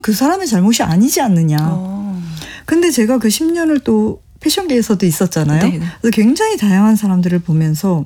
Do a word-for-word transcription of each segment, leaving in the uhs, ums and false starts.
그 사람의 잘못이 아니지 않느냐. 어. 근데 제가 그 십 년을 또 패션계에서도 있었잖아요. 네네. 그래서 굉장히 다양한 사람들을 보면서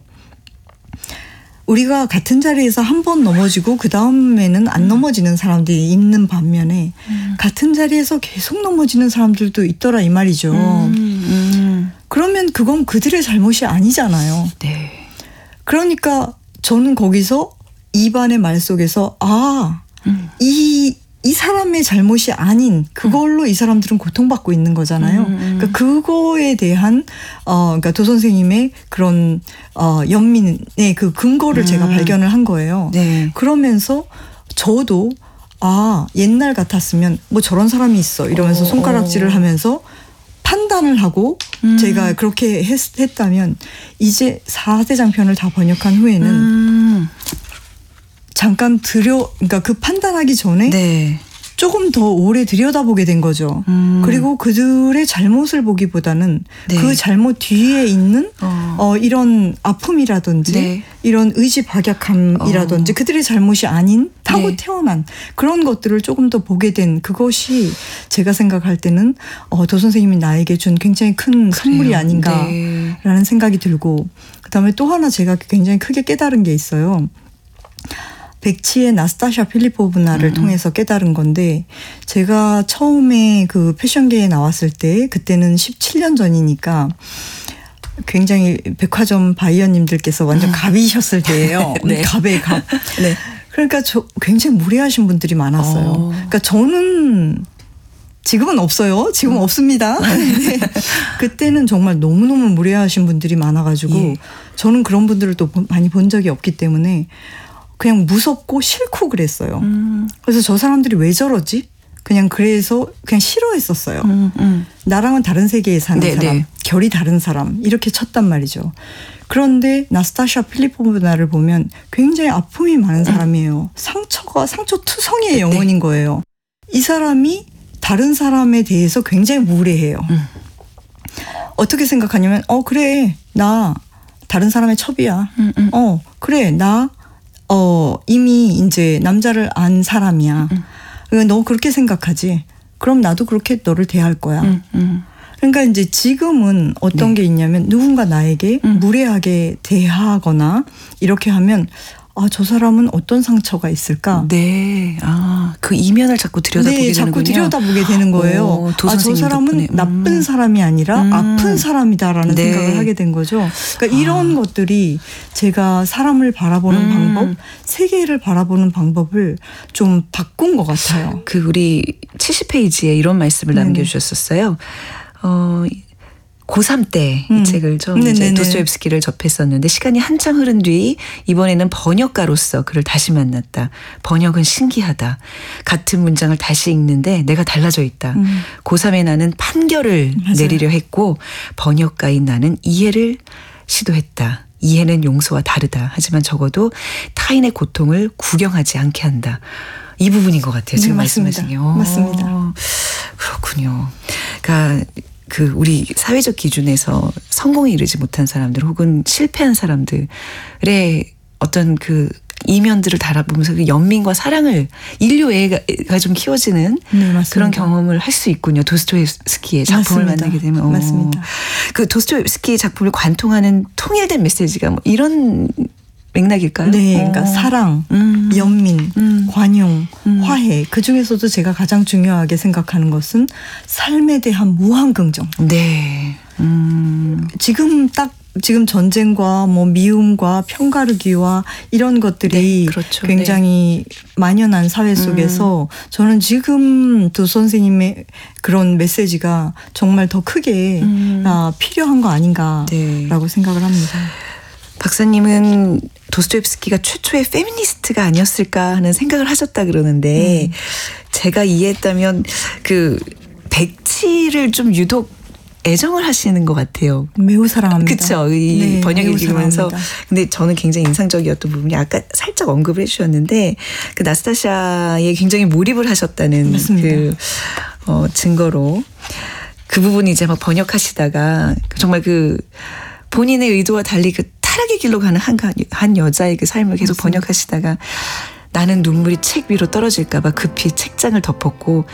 우리가 같은 자리에서 한 번 넘어지고 그 다음에는 안 넘어지는 사람들이 있는 반면에 음. 같은 자리에서 계속 넘어지는 사람들도 있더라 이 말이죠. 음, 음. 그러면 그건 그들의 잘못이 아니잖아요. 네. 그러니까 저는 거기서 이반의 말 속에서 아, 음. 이, 이 사람의 잘못이 아닌 그걸로 음. 이 사람들은 고통받고 있는 거잖아요. 음, 음. 그러니까 그거에 대한 어, 그러니까 도 선생님의 그런 어, 연민의 그 근거를 음. 제가 발견을 한 거예요. 네. 그러면서 저도 아 옛날 같았으면 뭐 저런 사람이 있어 이러면서 어, 손가락질을 어. 하면서 판단을 하고 음. 제가 그렇게 했, 했다면 이제 사 대 장편을 다 번역한 후에는 음. 잠깐 들여 그러니까 그 판단하기 전에 네. 조금 더 오래 들여다보게 된 거죠. 음. 그리고 그들의 잘못을 보기보다는 네. 그 잘못 뒤에 있는 어. 어, 이런 아픔이라든지 네. 이런 의지 박약함이라든지 어. 그들의 잘못이 아닌 타고 네. 태어난 그런 것들을 조금 더 보게 된 그것이 제가 생각할 때는 어, 도 선생님이 나에게 준 굉장히 큰 그래요. 선물이 아닌가라는 네. 생각이 들고 그다음에 또 하나 제가 굉장히 크게 깨달은 게 있어요. 백치의 나스타샤 필리포브나를 음. 통해서 깨달은 건데 제가 처음에 그 패션계에 나왔을 때 그때는 십칠 년 전이니까 굉장히 백화점 바이어님들께서 완전 갑이셨을 때예요. 네. 갑의 갑. 네. 그러니까 저 굉장히 무례하신 분들이 많았어요. 어. 그러니까 저는 지금은 없어요. 지금 음. 없습니다. 네. 그때는 정말 너무너무 무례하신 분들이 많아가지고 예. 저는 그런 분들을 또 많이 본 적이 없기 때문에 그냥 무섭고 싫고 그랬어요. 음. 그래서 저 사람들이 왜 저러지? 그냥 그래서 그냥 싫어했었어요. 음, 음. 나랑은 다른 세계에 사는 네, 사람, 네. 결이 다른 사람 이렇게 쳤단 말이죠. 그런데 나스타샤 필리포브나를 보면 굉장히 아픔이 많은 사람이에요. 상처가 상처 투성이의 영혼인 거예요. 이 사람이 다른 사람에 대해서 굉장히 무례해요. 음. 어떻게 생각하냐면 어 그래 나 다른 사람의 첩이야. 음, 음. 어 그래 나 어, 이미 이제 남자를 안 사람이야. 음. 너 그렇게 생각하지? 그럼 나도 그렇게 너를 대할 거야. 음, 음. 그러니까 이제 지금은 어떤 네. 게 있냐면 누군가 나에게 음. 무례하게 대하거나 이렇게 하면 아, 저 사람은 어떤 상처가 있을까? 네. 아, 그 이면을 자꾸 들여다보게 네, 되는군요. 자꾸 들여다보게 되는 거예요. 오, 아, 저 사람은 덕분에. 나쁜 음. 사람이 아니라 음. 아픈 사람이다라는 네. 생각을 하게 된 거죠. 그러니까 아. 이런 것들이 제가 사람을 바라보는 음. 방법, 세계를 바라보는 방법을 좀 바꾼 것 같아요. 그 우리 칠십 페이지에 이런 말씀을 네네. 남겨주셨었어요. 어. 고삼 때 이 음. 책을 처음 이제 도스토옙스키를 접했었는데 시간이 한참 흐른 뒤 이번에는 번역가로서 그를 다시 만났다. 번역은 신기하다. 같은 문장을 다시 읽는데 내가 달라져 있다. 음. 고삼의 나는 판결을 맞아요. 내리려 했고 번역가인 나는 이해를 시도했다. 이해는 용서와 다르다. 하지만 적어도 타인의 고통을 구경하지 않게 한다. 이 부분인 것 같아요. 지금 네, 말씀하신 게. 맞습니다. 그렇군요. 그러니까 그 우리 사회적 기준에서 성공에 이르지 못한 사람들 혹은 실패한 사람들의 어떤 그 이면들을 달아보면서 그 연민과 사랑을 인류애가 좀 키워지는 네, 그런 경험을 할 수 있군요. 도스토옙스키의 작품을 맞습니다. 만나게 되면. 맞습니다. 그 도스토옙스키의 작품을 관통하는 통일된 메시지가 뭐 이런 맥락일까요? 네, 그러니까 오. 사랑, 음. 연민, 음. 관용, 음. 화해. 그 중에서도 제가 가장 중요하게 생각하는 것은 삶에 대한 무한 긍정. 네. 음. 지금 딱 지금 전쟁과 뭐 미움과 편가르기와 이런 것들이 네, 그렇죠. 굉장히 네. 만연한 사회 속에서 음. 저는 지금 도 선생님의 그런 메시지가 정말 더 크게 음. 아, 필요한 거 아닌가라고 네. 생각을 합니다. 박사님은 도스토옙스키가 최초의 페미니스트가 아니었을까 하는 생각을 하셨다 그러는데 음. 제가 이해했다면 그 백치를 좀 유독 애정을 하시는 것 같아요. 매우 사랑합니다. 그렇죠. 이 네, 번역 읽으면서. 사랑합니다. 근데 저는 굉장히 인상적이었던 부분이 아까 살짝 언급을 해주셨는데 그 나스타샤에 굉장히 몰입을 하셨다는 맞습니다. 그 어, 증거로 그 부분이 이제 막 번역하시다가 정말 그 본인의 의도와 달리 그 타락의 길로 가는 한, 한 여자의 그 삶을 계속 맞습니다. 번역하시다가 나는 눈물이 책 위로 떨어질까봐 급히 책장을 덮었고